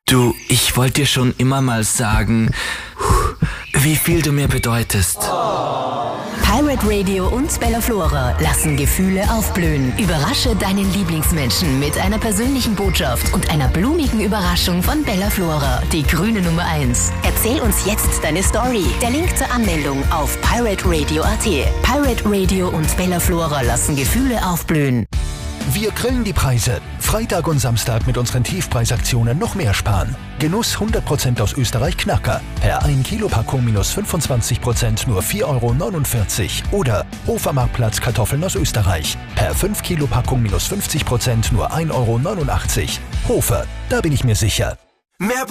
Du, ich wollte dir schon immer mal sagen, wie viel du mir bedeutest. Pirate Radio und Bella Flora lassen Gefühle aufblühen. Überrasche deinen Lieblingsmenschen mit einer persönlichen Botschaft und einer blumigen Überraschung von Bella Flora, die grüne Nummer 1. Erzähl uns jetzt deine Story. Der Link zur Anmeldung auf pirateradio.at. Pirate Radio und Bella Flora lassen Gefühle aufblühen. Wir grillen die Preise. Freitag und Samstag mit unseren Tiefpreisaktionen noch mehr sparen. Genuss 100% aus Österreich Knacker. Per 1 Kilo Packung minus 25% nur 4,49 € Oder Hofermarktplatz Kartoffeln aus Österreich. Per 5 Kilo Packung minus 50% nur 1,89 €. Hofer, da bin ich mir sicher. Mehr